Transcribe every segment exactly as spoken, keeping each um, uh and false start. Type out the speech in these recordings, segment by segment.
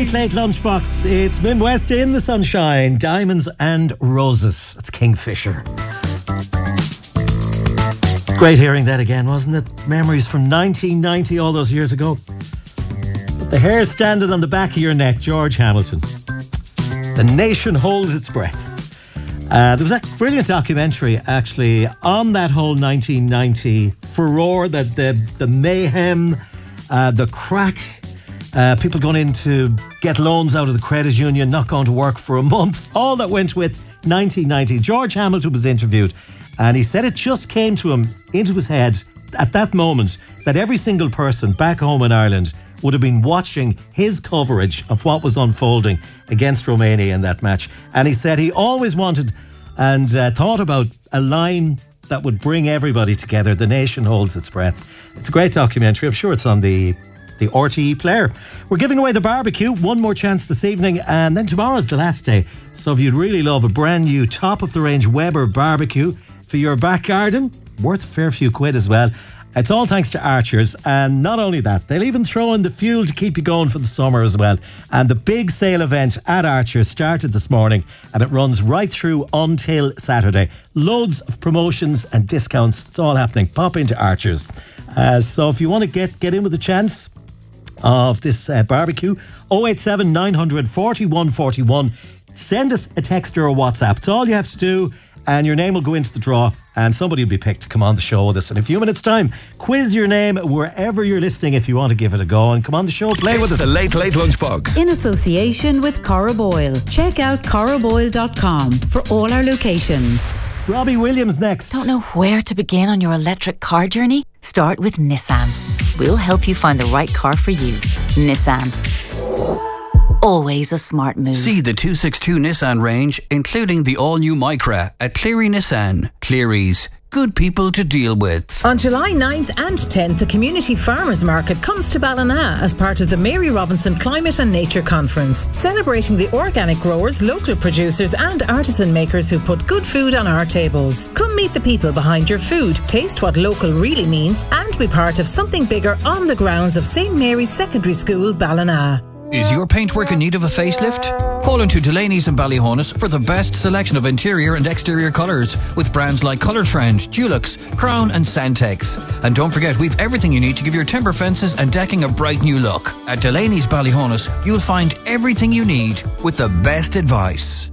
Late Late Lunchbox. It's Midwest in the sunshine. Diamonds and roses. That's Kingfisher. Great hearing that again, wasn't it? Memories from nineteen ninety, all those years ago. The hair standing on the back of your neck, George Hamilton. The nation holds its breath. Uh, there was a brilliant documentary, actually, on that whole nineteen ninety furore, that the, the mayhem, uh, the crack, uh, people going in to get loans out of the credit union, not going to work for a month, all that went with nineteen ninety. George Hamilton was interviewed, and he said it just came to him, into his head, at that moment, that every single person back home in Ireland would have been watching his coverage of what was unfolding against Romania in that match. And he said he always wanted and uh, thought about a line that would bring everybody together. The nation holds its breath. It's a great documentary. I'm sure it's on the, the R T E player. We're giving away the barbecue. One more chance this evening, and then tomorrow's the last day. So if you'd really love a brand new top-of-the-range Weber barbecue for your back garden, worth a fair few quid as well. It's all thanks to Archers, and not only that, they'll even throw in the fuel to keep you going for the summer as well. And the big sale event at Archers started this morning, and it runs right through until Saturday. Loads of promotions and discounts. It's all happening. Pop into Archers. Uh, so if you want to get, get in with a chance of this uh, barbecue, oh eight seven, nine hundred, forty-one forty-one. Send us a text or a WhatsApp. It's all you have to do, and your name will go into the draw, and somebody will be picked to come on the show with us in a few minutes' time. Quiz your name wherever you're listening if you want to give it a go, and come on the show, play it's with us. The Late Late Lunchbox. In association with Cora Boyle. Check out cora boyle dot com for all our locations. Robbie Williams next. Don't know where to begin on your electric car journey? Start with Nissan. We'll help you find the right car for you. Nissan. Always a smart move. See the two sixty-two Nissan range, including the all-new Micra at Cleary Nissan. Cleary's. Good people to deal with. On July ninth and tenth, the Community Farmers Market comes to Ballina as part of the Mary Robinson Climate and Nature Conference, celebrating the organic growers, local producers and artisan makers who put good food on our tables. Come meet the people behind your food, taste what local really means, and be part of something bigger on the grounds of Saint Mary's Secondary School, Ballina. Is your paintwork in need of a facelift? Call into Delaney's and Ballyhonus for the best selection of interior and exterior colours with brands like Colour Trend, Dulux, Crown and Santex. And don't forget, we've everything you need to give your timber fences and decking a bright new look. At Delaney's Ballyhonus, you'll find everything you need with the best advice.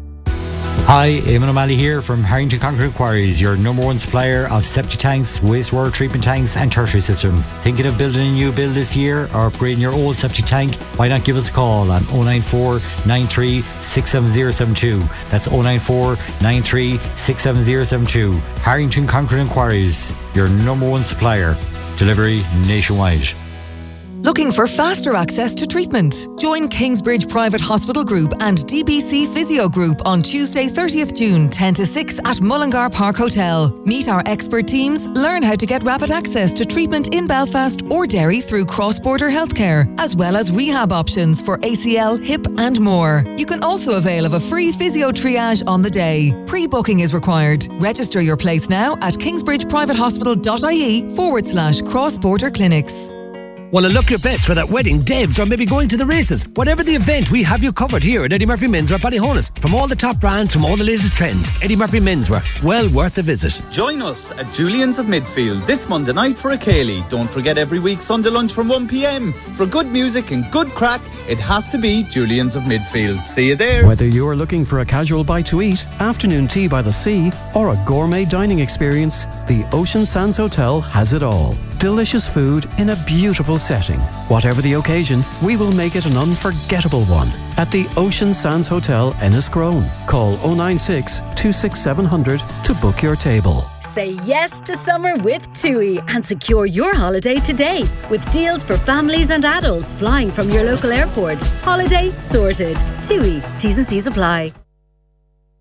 Hi, Eamon O'Malley here from Harrington Concrete Quarries, your number one supplier of septic tanks, wastewater treatment tanks and tertiary systems. Thinking of building a new build this year or upgrading your old septic tank? Why not give us a call on oh nine four, nine three, six seven zero seven two. That's oh nine four, nine three, six seven zero seven two. Harrington Concrete Quarries, your number one supplier. Delivery nationwide. Looking for faster access to treatment? Join Kingsbridge Private Hospital Group and D B C Physio Group on Tuesday thirtieth June ten to six at Mullingar Park Hotel. Meet our expert teams, learn how to get rapid access to treatment in Belfast or Derry through cross-border healthcare, as well as rehab options for A C L, hip and more. You can also avail of a free physio triage on the day. Pre-booking is required. Register your place now at kingsbridgeprivatehospital.ie forward slash cross-border clinics. Want to look your best for that wedding, debs, or maybe going to the races? Whatever the event, we have you covered here at Eddie Murphy Menswear at Ballyhonus. From all the top brands, from all the latest trends, Eddie Murphy Menswear, well worth a visit. Join us at Julian's of Midfield this Monday night for a Cayley. Don't forget, every week Sunday lunch from one p.m. For good music and good crack, it has to be Julian's of Midfield. See you there. Whether you're looking for a casual bite to eat, afternoon tea by the sea, or a gourmet dining experience, the Ocean Sands Hotel has it all. Delicious food in a beautiful setting. Whatever the occasion, we will make it an unforgettable one. At the Ocean Sands Hotel, Enniscrone. Call oh nine six, two six seven hundred to book your table. Say yes to summer with TUI and secure your holiday today with deals for families and adults flying from your local airport. Holiday sorted. TUI. T's and C's apply.